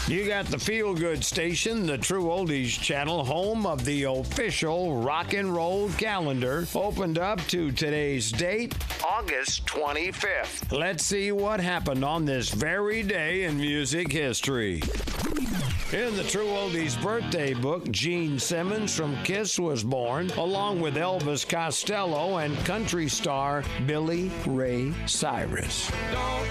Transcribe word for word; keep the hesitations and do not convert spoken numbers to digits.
You got the Feel Good station, the True Oldies channel, home of the official rock and roll calendar, opened up to today's date, August twenty-fifth. Let's see what happened on this very day in music history. In the True Oldies birthday book, Gene Simmons from Kiss was born, along with Elvis Costello and country star Billy Ray Cyrus. Don't